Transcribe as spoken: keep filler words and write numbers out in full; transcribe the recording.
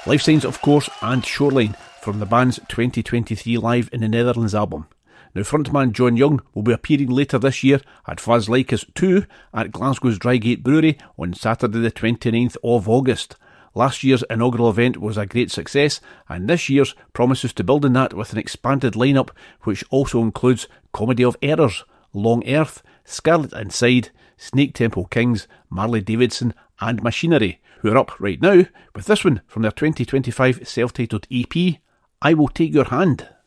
Life Signs, of course, and Shoreline from the band's twenty twenty-three Live in the Netherlands album. Now, frontman John Young will be appearing later this year at Fuzz Like Us two at Glasgow's Drygate Brewery on Saturday the twenty-ninth of August. Last year's inaugural event was a great success, and this year's promises to build on that with an expanded lineup which also includes Comedy of Errors, Long Earth, Scarlet Inside, Snake Temple Kings, Marley Davidson and Machinery, who are up right now with this one from their twenty twenty-five self-titled E P, I Will Take Your Hand.